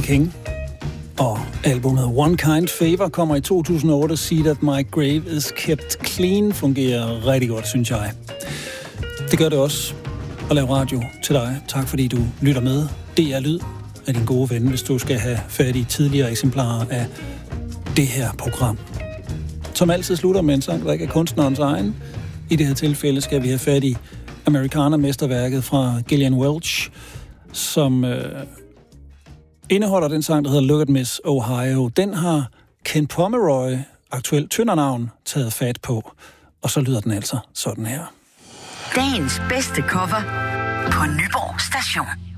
King. Og albumet One Kind Favor kommer i 2008. See That My Grave Is Kept Clean fungerer rigtig godt, synes jeg. Det gør det også at lave radio til dig. Tak fordi du lytter med. DR Lyd er din gode ven, hvis du skal have fat i tidligere eksemplarer af det her program. Som altid slutter med en sang, der ikke er kunstnerens egen. I det her tilfælde skal vi have fat i Americana-mesterværket fra Gillian Welch, som indeholder den sang, der hedder Look at Miss Ohio. Den har Ken Pomeroy, aktuelt Tøndernavn, taget fat på. Og så lyder den altså sådan her. Dagens bedste cover på Nyborg Station.